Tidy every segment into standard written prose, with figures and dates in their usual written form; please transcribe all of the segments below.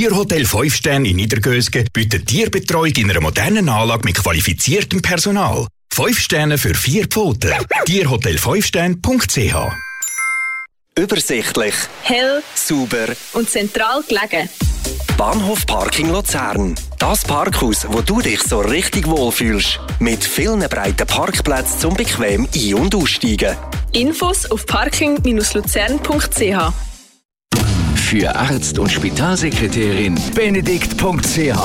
Tierhotel 5 Sterne in Niedergösgen bietet Tierbetreuung in einer modernen Anlage mit qualifiziertem Personal. 5 Sterne für 4 Pfoten. Tierhotel5sterne.ch. Übersichtlich, hell, sauber und zentral gelegen. Bahnhof Parking Luzern. Das Parkhaus, wo du dich so richtig wohlfühlst. Mit vielen breiten Parkplätzen zum bequem ein- und aussteigen. Infos auf parking-luzern.ch. Für Arzt- und Spitalsekretärin benedikt.ch.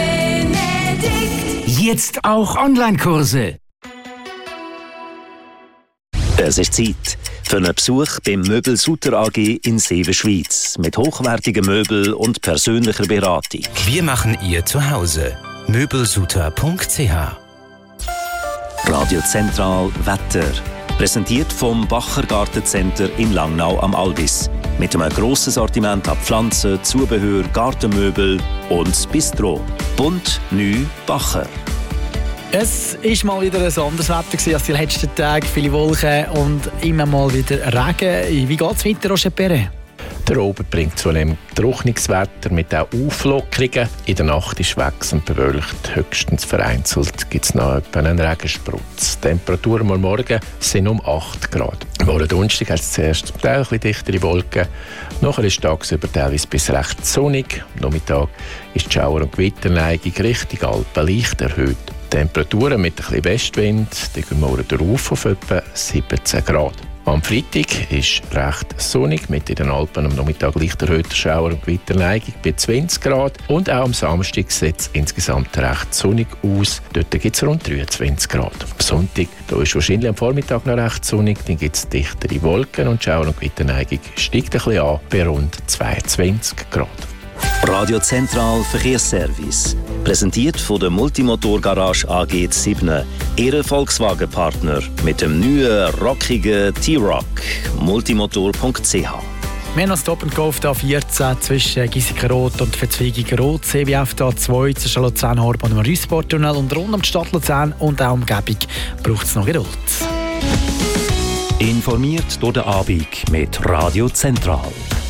Jetzt auch Online-Kurse. Es ist Zeit für einen Besuch beim Möbel Sutter AG in Seewen, Schweiz. Mit hochwertigen Möbeln und persönlicher Beratung. Wir machen Ihr Zuhause. Möbelsutter.ch. Radio Zentral Wetter. Präsentiert vom Bacher Gartencenter in Langnau am Albis. Mit einem grossen Sortiment an Pflanzen, Zubehör, Gartenmöbel und Bistro. Bunt, neu, Bacher. Es war mal wieder ein anderes Wetter als die letzten Tage. Viele Wolken und immer mal wieder Regen. Wie geht es weiter, Roger Perret? Der Abend bringt zunehmend trockenes Wetter mit auch Auflockerungen. In der Nacht ist wechselnd bewölkt, höchstens vereinzelt gibt es noch etwa einen Regensprutz. Die Temperaturen am Morgen sind um 8 Grad. Am Donnerstag hat es zuerst zum Teil ein bisschen dichtere Wolken. Nachher ist tagsüber teilweise bis recht sonnig. Am Nachmittag ist die Schauer- und Gewitterneigung Richtung Alpen leicht erhöht. Temperaturen mit ein bisschen Westwind, die gehen morgen rauf auf etwa 17 Grad. Am Freitag ist recht sonnig, mit in den Alpen am Nachmittag leicht erhöhter Schauer- und Gewitterneigung bei 20 Grad. Und auch am Samstag sieht es insgesamt recht sonnig aus. Dort gibt es rund 23 Grad. Am Sonntag da ist wahrscheinlich am Vormittag noch recht sonnig, dann gibt es dichtere Wolken und die Schauer- und Gewitterneigung steigt ein bisschen an bei rund 22 Grad. Radio Zentral Verkehrsservice. Präsentiert von der Multimotor-Garage AG Zibne. Ihr Volkswagen-Partner mit dem neuen, rockigen T-Roc. Multimotor.ch. Wir haben noch Stop and Go auf der A14 zwischen Giesikenrot und Verzweigung Rot, sowie auf der A2 zwischen Luzern-Horb und dem Rüssporttunnel und rund um die Stadt Luzern und auch Umgebung braucht es noch Geduld. Informiert durch den Abend mit Radio Zentral.